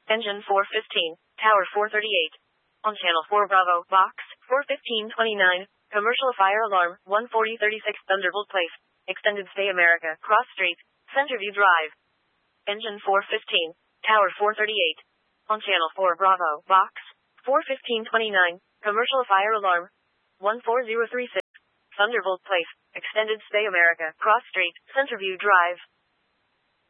Engine 415, Tower 438. On Channel 4 Bravo, Box 41529. Commercial fire alarm, 14036 Thunderbolt Place. Extended Stay America, Cross Street, Centerview Drive. Engine 415, Tower 438. On Channel 4 Bravo, Box 41529. Commercial fire alarm, 14036. Thunderbolt Place. Extended Stay America, Cross Street, Centerview Drive.